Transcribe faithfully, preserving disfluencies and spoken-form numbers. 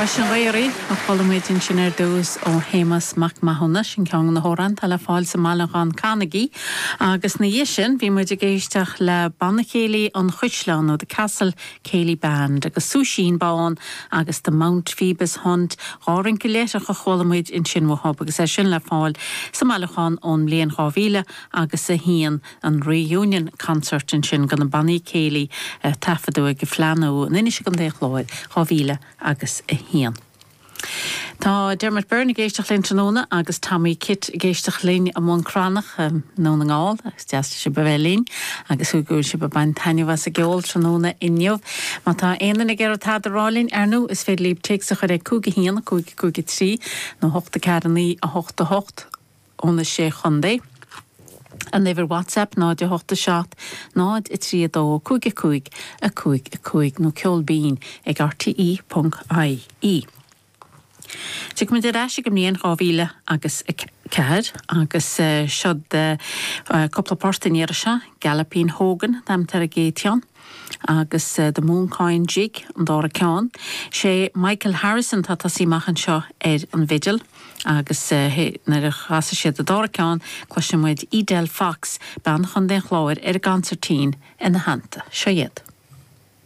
Sin réirí a cholamid sin ar dús ó Hémas Mac Mahona sin ceann na hóran tal le fáil sa Malachan Carnegie agus na dhé sin bhí muid a géisteach le banna chéalaí an Chuisleán ó de Castle Céalaí Band agus súsín bán agus de Mount Phoebus Hunt árin go léiteach a cholamid in sin mthab agus é sin le fáil sa Malachan ón mbliain Ghávile agus a hían an reunion concert in sin gan na bannaí céalaí tafadú ag go fleanú na inis gan déich láid Ghávile agus a hían. Tá Dermot Byrne géisteach linn tróna agus Tommy Kit géisteach linn amón cránach um, nó na ngáil agus deasta si bheith agus thuúil si bain tainehas a geol tróna inniuh má tá éanana ag ar tá rálinn ar nó is féad líb teach sa chur é cúga híana cúga cúga trí nó hochta carannaí a hochta hocht óna sé chundé. An iver WhatsApp náid a hochta seat náid i trí dó cúig a cúig a cúig a cúig nó ceol bín ag r t e dot i e. Tuig mu de reise go mníon Ghávile agus cead agus siod coppla portain ar se Galapín Hogan dam tar a géitian agus de Mooncáin Jig an dá a ceán sé Michael Harrison tá tasí machchan seo ar an vigil agus nar a chasa siad a dá a ceán chuise muid Edel Fox ban chun den chláir ar gancertín in na hananta seo iad.